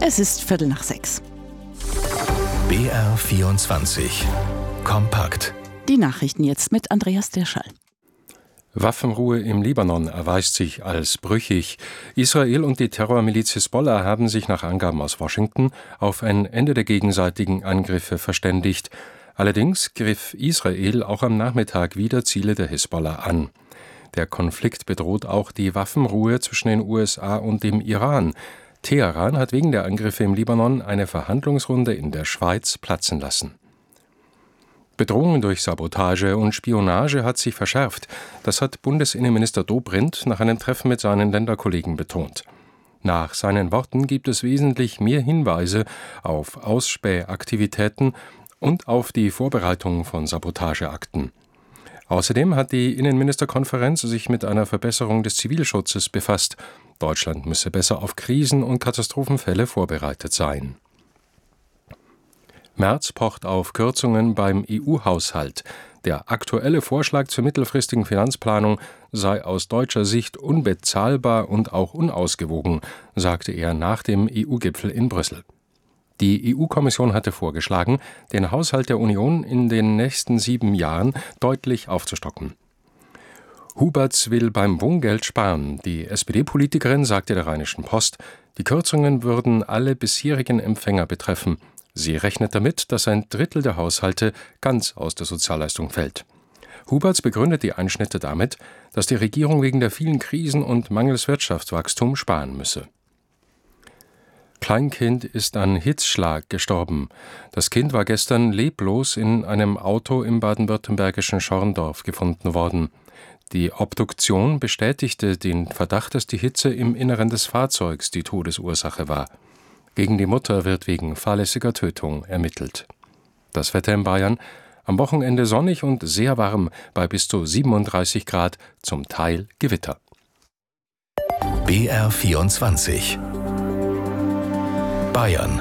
Es ist 5:45. BR24 Kompakt. Die Nachrichten jetzt mit Andreas Derschall. Waffenruhe im Libanon erweist sich als brüchig. Israel und die Terrormiliz Hisbollah haben sich nach Angaben aus Washington auf ein Ende der gegenseitigen Angriffe verständigt. Allerdings griff Israel auch am Nachmittag wieder Ziele der Hisbollah an. Der Konflikt bedroht auch die Waffenruhe zwischen den USA und dem Iran. Teheran hat wegen der Angriffe im Libanon eine Verhandlungsrunde in der Schweiz platzen lassen. Bedrohung durch Sabotage und Spionage hat sich verschärft. Das hat Bundesinnenminister Dobrindt nach einem Treffen mit seinen Länderkollegen betont. Nach seinen Worten gibt es wesentlich mehr Hinweise auf Ausspähaktivitäten und auf die Vorbereitung von Sabotageakten. Außerdem hat die Innenministerkonferenz sich mit einer Verbesserung des Zivilschutzes befasst. Deutschland müsse besser auf Krisen- und Katastrophenfälle vorbereitet sein. Merz pocht auf Kürzungen beim EU-Haushalt. Der aktuelle Vorschlag zur mittelfristigen Finanzplanung sei aus deutscher Sicht unbezahlbar und auch unausgewogen, sagte er nach dem EU-Gipfel in Brüssel. Die EU-Kommission hatte vorgeschlagen, den Haushalt der Union in den nächsten 7 Jahren deutlich aufzustocken. Huberts will beim Wohngeld sparen. Die SPD-Politikerin sagte der Rheinischen Post, die Kürzungen würden alle bisherigen Empfänger betreffen. Sie rechnet damit, dass ein Drittel der Haushalte ganz aus der Sozialleistung fällt. Huberts begründet die Einschnitte damit, dass die Regierung wegen der vielen Krisen und mangels Wirtschaftswachstum sparen müsse. Kleinkind ist an Hitzschlag gestorben. Das Kind war gestern leblos in einem Auto im baden-württembergischen Schorndorf gefunden worden. Die Obduktion bestätigte den Verdacht, dass die Hitze im Inneren des Fahrzeugs die Todesursache war. Gegen die Mutter wird wegen fahrlässiger Tötung ermittelt. Das Wetter in Bayern: am Wochenende sonnig und sehr warm bei bis zu 37 Grad, zum Teil Gewitter. BR24 Bayern.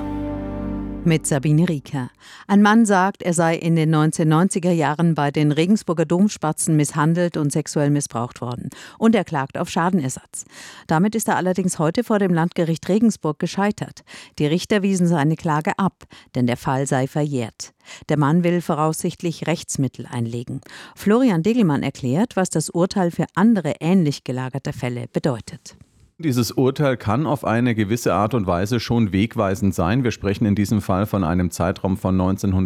Mit Sabine Rieker. Ein Mann sagt, er sei in den 1990er Jahren bei den Regensburger Domspatzen misshandelt und sexuell missbraucht worden. Und er klagt auf Schadenersatz. Damit ist er allerdings heute vor dem Landgericht Regensburg gescheitert. Die Richter wiesen seine Klage ab, denn der Fall sei verjährt. Der Mann will voraussichtlich Rechtsmittel einlegen. Florian Degelmann erklärt, was das Urteil für andere ähnlich gelagerte Fälle bedeutet. Dieses Urteil kann auf eine gewisse Art und Weise schon wegweisend sein. Wir sprechen in diesem Fall von einem Zeitraum von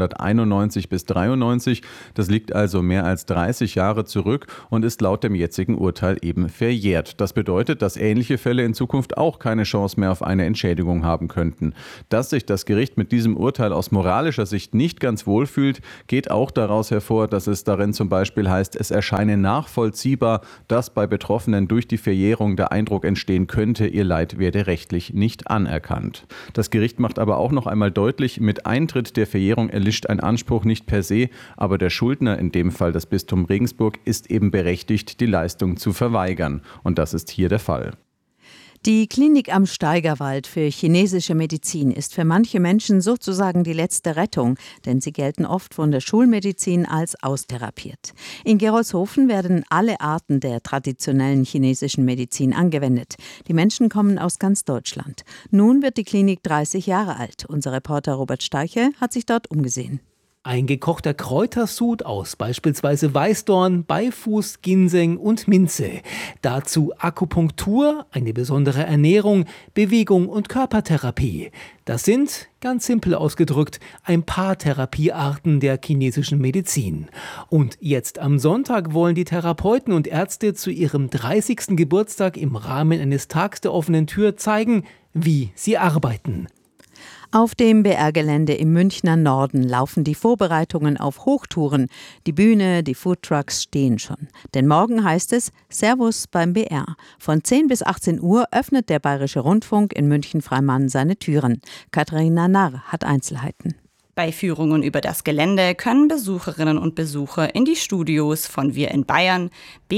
1991 bis 1993. Das liegt also mehr als 30 Jahre zurück und ist laut dem jetzigen Urteil eben verjährt. Das bedeutet, dass ähnliche Fälle in Zukunft auch keine Chance mehr auf eine Entschädigung haben könnten. Dass sich das Gericht mit diesem Urteil aus moralischer Sicht nicht ganz wohlfühlt, geht auch daraus hervor, dass es darin zum Beispiel heißt, es erscheine nachvollziehbar, dass bei Betroffenen durch die Verjährung der Eindruck entstehen könnte, ihr Leid werde rechtlich nicht anerkannt. Das Gericht macht aber auch noch einmal deutlich, mit Eintritt der Verjährung erlischt ein Anspruch nicht per se, aber der Schuldner, in dem Fall das Bistum Regensburg, ist eben berechtigt, die Leistung zu verweigern. Und das ist hier der Fall. Die Klinik am Steigerwald für chinesische Medizin ist für manche Menschen sozusagen die letzte Rettung, denn sie gelten oft von der Schulmedizin als austherapiert. In Gerolzhofen werden alle Arten der traditionellen chinesischen Medizin angewendet. Die Menschen kommen aus ganz Deutschland. Nun wird die Klinik 30 Jahre alt. Unser Reporter Robert Steiche hat sich dort umgesehen. Ein gekochter Kräutersud aus beispielsweise Weißdorn, Beifuß, Ginseng und Minze. Dazu Akupunktur, eine besondere Ernährung, Bewegung und Körpertherapie. Das sind, ganz simpel ausgedrückt, ein paar Therapiearten der chinesischen Medizin. Und jetzt am Sonntag wollen die Therapeuten und Ärzte zu ihrem 30. Geburtstag im Rahmen eines Tags der offenen Tür zeigen, wie sie arbeiten. Auf dem BR-Gelände im Münchner Norden laufen die Vorbereitungen auf Hochtouren. Die Bühne, die Foodtrucks stehen schon. Denn morgen heißt es Servus beim BR. Von 10 bis 18 Uhr öffnet der Bayerische Rundfunk in München-Freimann seine Türen. Katharina Narr hat Einzelheiten. Bei Führungen über das Gelände können Besucherinnen und Besucher in die Studios von Wir in Bayern,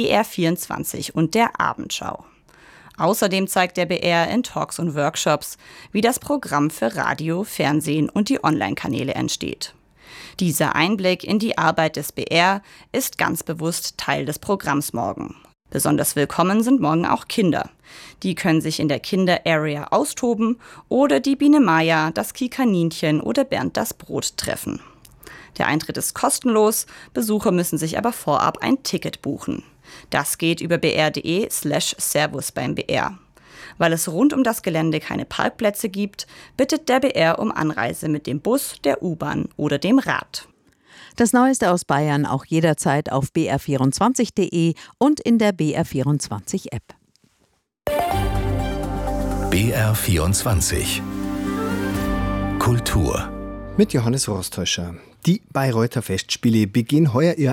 BR24 und der Abendschau. Außerdem zeigt der BR in Talks und Workshops, wie das Programm für Radio, Fernsehen und die Online-Kanäle entsteht. Dieser Einblick in die Arbeit des BR ist ganz bewusst Teil des Programms morgen. Besonders willkommen sind morgen auch Kinder. Die können sich in der Kinder-Area austoben oder die Biene Maya, das Kikaninchen oder Bernd das Brot treffen. Der Eintritt ist kostenlos, Besucher müssen sich aber vorab ein Ticket buchen. Das geht über br.de/servus beim BR. Weil es rund um das Gelände keine Parkplätze gibt, bittet der BR um Anreise mit dem Bus, der U-Bahn oder dem Rad. Das Neueste aus Bayern auch jederzeit auf br24.de und in der BR24-App. BR24 Kultur mit Johannes Rostäuscher. Die Bayreuther Festspiele begehen heuer ihr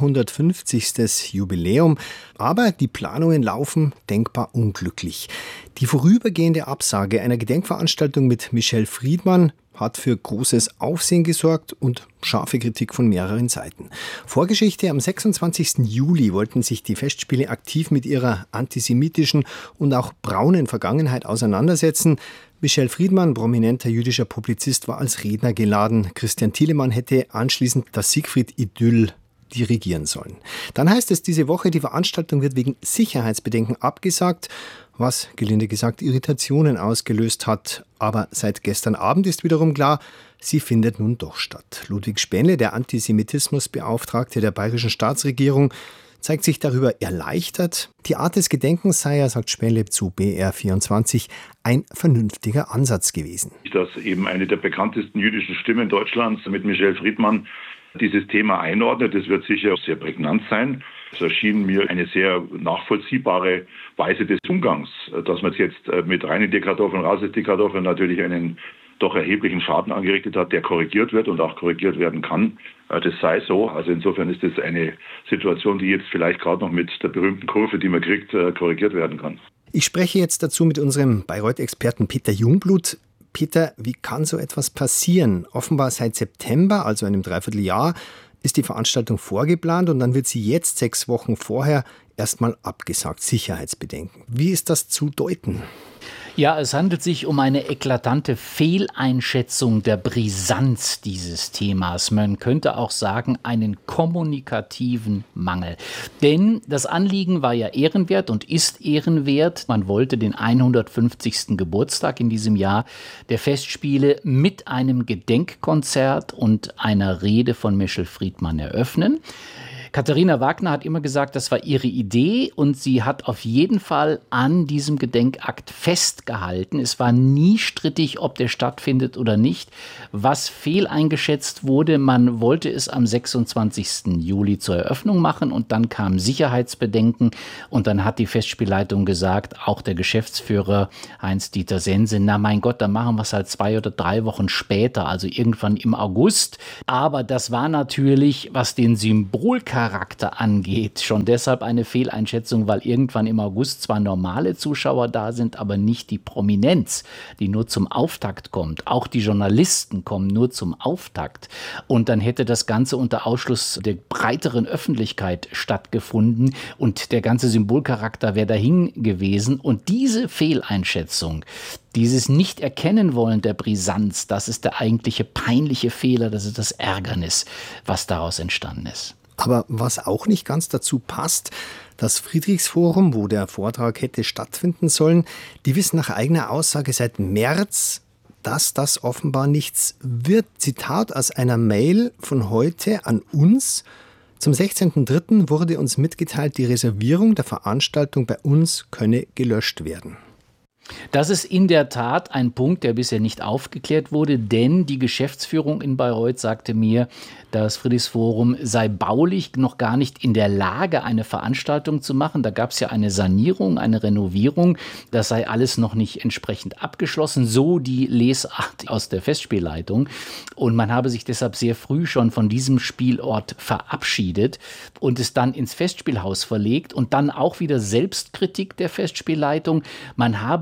150. Jubiläum, aber die Planungen laufen denkbar unglücklich. Die vorübergehende Absage einer Gedenkveranstaltung mit Michel Friedmann hat für großes Aufsehen gesorgt und scharfe Kritik von mehreren Seiten. Vorgeschichte: Am 26. Juli wollten sich die Festspiele aktiv mit ihrer antisemitischen und auch braunen Vergangenheit auseinandersetzen. Michel Friedmann, prominenter jüdischer Publizist, war als Redner geladen. Christian Thielemann hätte anschließend das Siegfried-Idyll dirigieren sollen. Dann heißt es diese Woche, die Veranstaltung wird wegen Sicherheitsbedenken abgesagt, was gelinde gesagt Irritationen ausgelöst hat. Aber seit gestern Abend ist wiederum klar, sie findet nun doch statt. Ludwig Spähnle, der Antisemitismusbeauftragte der bayerischen Staatsregierung, zeigt sich darüber erleichtert. Die Art des Gedenkens sei ja, sagt Spähnle zu BR24, ein vernünftiger Ansatz gewesen. Dass eben eine der bekanntesten jüdischen Stimmen Deutschlands mit Michel Friedmann dieses Thema einordnet, das wird sicher sehr prägnant sein. Es erschien mir eine sehr nachvollziehbare Weise des Umgangs, dass man jetzt mit rein in die Kartoffeln, raus ist die Kartoffeln natürlich einen doch erheblichen Schaden angerichtet hat, der korrigiert wird und auch korrigiert werden kann. Das sei so. Also insofern ist das eine Situation, die jetzt vielleicht gerade noch mit der berühmten Kurve, die man kriegt, korrigiert werden kann. Ich spreche jetzt dazu mit unserem Bayreuth-Experten Peter Jungblut. Peter, wie kann so etwas passieren? Offenbar seit September, also einem Dreivierteljahr, ist die Veranstaltung vorgeplant und dann wird sie jetzt 6 Wochen vorher erstmal abgesagt. Sicherheitsbedenken. Wie ist das zu deuten? Ja, es handelt sich um eine eklatante Fehleinschätzung der Brisanz dieses Themas. Man könnte auch sagen, einen kommunikativen Mangel. Denn das Anliegen war ja ehrenwert und ist ehrenwert. Man wollte den 150. Geburtstag in diesem Jahr der Festspiele mit einem Gedenkkonzert und einer Rede von Michel Friedmann eröffnen. Katharina Wagner hat immer gesagt, das war ihre Idee und sie hat auf jeden Fall an diesem Gedenkakt festgehalten. Es war nie strittig, ob der stattfindet oder nicht. Was fehleingeschätzt wurde, man wollte es am 26. Juli zur Eröffnung machen und dann kamen Sicherheitsbedenken und dann hat die Festspielleitung gesagt, auch der Geschäftsführer Heinz-Dieter Sense, na mein Gott, dann machen wir es halt 2 oder 3 Wochen später, also irgendwann im August. Aber das war natürlich, was den Symbolcharakter angeht, schon deshalb eine Fehleinschätzung, weil irgendwann im August zwar normale Zuschauer da sind, aber nicht die Prominenz, die nur zum Auftakt kommt. Auch die Journalisten kommen nur zum Auftakt. Und dann hätte das Ganze unter Ausschluss der breiteren Öffentlichkeit stattgefunden und der ganze Symbolcharakter wäre dahin gewesen. Und diese Fehleinschätzung, dieses Nicht-Erkennen-Wollen der Brisanz, das ist der eigentliche peinliche Fehler, das ist das Ärgernis, was daraus entstanden ist. Aber was auch nicht ganz dazu passt, das Friedrichsforum, wo der Vortrag hätte stattfinden sollen, die wissen nach eigener Aussage seit März, dass das offenbar nichts wird. Zitat aus einer Mail von heute an uns. Zum 16.03. wurde uns mitgeteilt, die Reservierung der Veranstaltung bei uns könne gelöscht werden. Das ist in der Tat ein Punkt, der bisher nicht aufgeklärt wurde, denn die Geschäftsführung in Bayreuth sagte mir, das Friedrichsforum sei baulich noch gar nicht in der Lage, eine Veranstaltung zu machen. Da gab es ja eine Sanierung, eine Renovierung. Das sei alles noch nicht entsprechend abgeschlossen, so die Lesart aus der Festspielleitung. Und man habe sich deshalb sehr früh schon von diesem Spielort verabschiedet und es dann ins Festspielhaus verlegt und dann auch wieder Selbstkritik der Festspielleitung. Man habe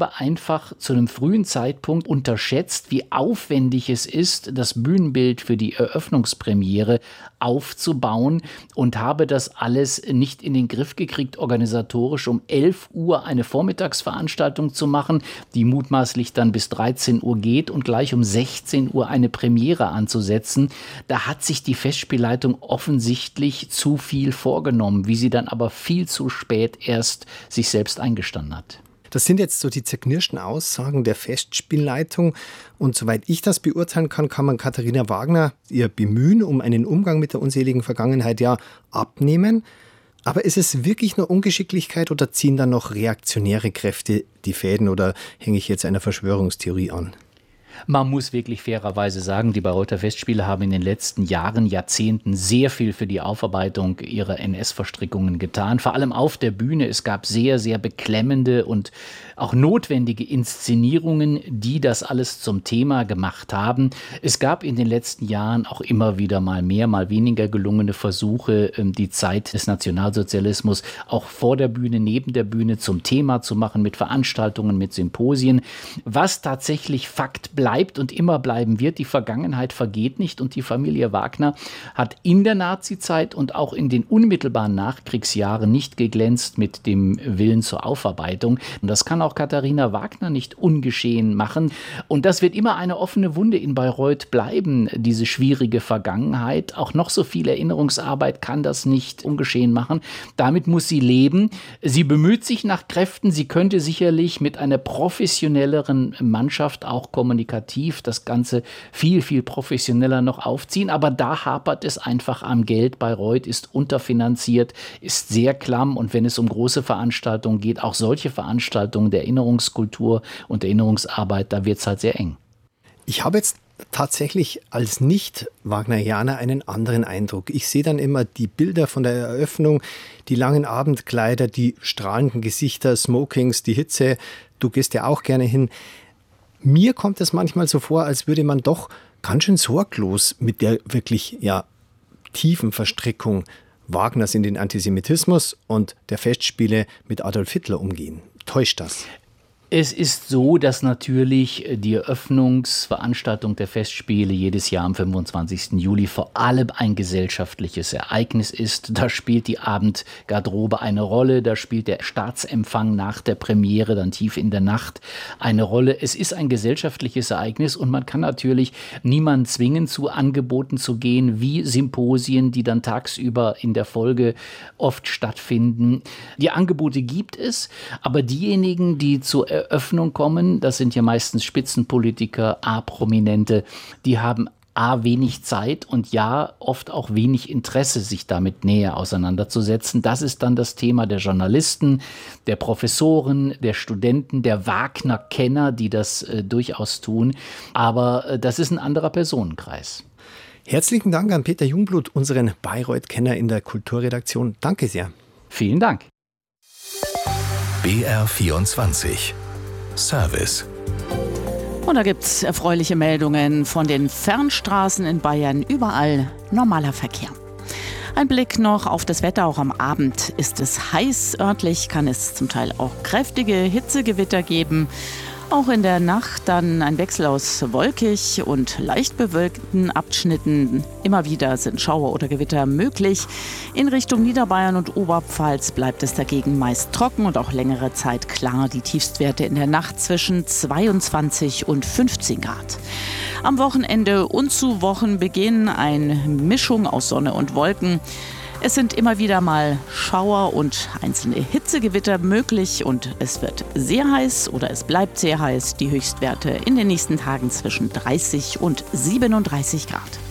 habe einfach zu einem frühen Zeitpunkt unterschätzt, wie aufwendig es ist, das Bühnenbild für die Eröffnungspremiere aufzubauen und habe das alles nicht in den Griff gekriegt, organisatorisch um 11 Uhr eine Vormittagsveranstaltung zu machen, die mutmaßlich dann bis 13 Uhr geht und gleich um 16 Uhr eine Premiere anzusetzen. Da hat sich die Festspielleitung offensichtlich zu viel vorgenommen, wie sie dann aber viel zu spät erst sich selbst eingestanden hat. Das sind jetzt so die zerknirschten Aussagen der Festspielleitung. Und soweit ich das beurteilen kann, kann man Katharina Wagner ihr Bemühen um einen Umgang mit der unseligen Vergangenheit ja abnehmen. Aber ist es wirklich nur Ungeschicklichkeit oder ziehen dann noch reaktionäre Kräfte die Fäden oder hänge ich jetzt einer Verschwörungstheorie an? Man muss wirklich fairerweise sagen, die Bayreuther Festspiele haben in den letzten Jahren, Jahrzehnten sehr viel für die Aufarbeitung ihrer NS-Verstrickungen getan. Vor allem auf der Bühne. Es gab sehr, sehr beklemmende und auch notwendige Inszenierungen, die das alles zum Thema gemacht haben. Es gab in den letzten Jahren auch immer wieder mal mehr, mal weniger gelungene Versuche, die Zeit des Nationalsozialismus auch vor der Bühne, neben der Bühne zum Thema zu machen mit Veranstaltungen, mit Symposien. Was tatsächlich Fakt bleibt und immer bleiben wird, die Vergangenheit vergeht nicht und die Familie Wagner hat in der Nazizeit und auch in den unmittelbaren Nachkriegsjahren nicht geglänzt mit dem Willen zur Aufarbeitung. Und das kann auch Katharina Wagner nicht ungeschehen machen. Und das wird immer eine offene Wunde in Bayreuth bleiben, diese schwierige Vergangenheit. Auch noch so viel Erinnerungsarbeit kann das nicht ungeschehen machen. Damit muss sie leben. Sie bemüht sich nach Kräften. Sie könnte sicherlich mit einer professionelleren Mannschaft auch kommunikativ das Ganze viel, viel professioneller noch aufziehen. Aber da hapert es einfach am Geld. Bayreuth ist unterfinanziert, ist sehr klamm. Und wenn es um große Veranstaltungen geht, auch solche Veranstaltungen der Erinnerungskultur und Erinnerungsarbeit, da wird es halt sehr eng. Ich habe jetzt tatsächlich als Nicht-Wagnerianer einen anderen Eindruck. Ich sehe dann immer die Bilder von der Eröffnung, die langen Abendkleider, die strahlenden Gesichter, Smokings, die Hitze. Du gehst ja auch gerne hin. Mir kommt es manchmal so vor, als würde man doch ganz schön sorglos mit der wirklich tiefen Verstrickung Wagners in den Antisemitismus und der Festspiele mit Adolf Hitler umgehen. Täuscht das? Es ist so, dass natürlich die Eröffnungsveranstaltung der Festspiele jedes Jahr am 25. Juli vor allem ein gesellschaftliches Ereignis ist. Da spielt die Abendgarderobe eine Rolle, da spielt der Staatsempfang nach der Premiere dann tief in der Nacht eine Rolle. Es ist ein gesellschaftliches Ereignis und man kann natürlich niemanden zwingen, zu Angeboten zu gehen, wie Symposien, die dann tagsüber in der Folge oft stattfinden. Die Angebote gibt es, aber diejenigen, die zur Eröffnung kommen, das sind ja meistens Spitzenpolitiker, A-Prominente, die haben A, wenig Zeit und ja, oft auch wenig Interesse, sich damit näher auseinanderzusetzen. Das ist dann das Thema der Journalisten, der Professoren, der Studenten, der Wagner-Kenner, die das durchaus tun. Aber das ist ein anderer Personenkreis. Herzlichen Dank an Peter Jungblut, unseren Bayreuth-Kenner in der Kulturredaktion. Danke sehr. Vielen Dank. BR24 Service. Und da gibt es erfreuliche Meldungen von den Fernstraßen in Bayern. Überall normaler Verkehr. Ein Blick noch auf das Wetter. Auch am Abend ist es heiß. Örtlich kann es zum Teil auch kräftige Hitzegewitter geben. Auch in der Nacht dann ein Wechsel aus wolkig und leicht bewölkten Abschnitten. Immer wieder sind Schauer oder Gewitter möglich. In Richtung Niederbayern und Oberpfalz bleibt es dagegen meist trocken und auch längere Zeit klar. Die Tiefstwerte in der Nacht zwischen 22 und 15 Grad. Am Wochenende und zu Wochenbeginn eine Mischung aus Sonne und Wolken. Es sind immer wieder mal Schauer und einzelne Hitzegewitter möglich und es wird sehr heiß oder es bleibt sehr heiß. Die Höchstwerte in den nächsten Tagen zwischen 30 und 37 Grad.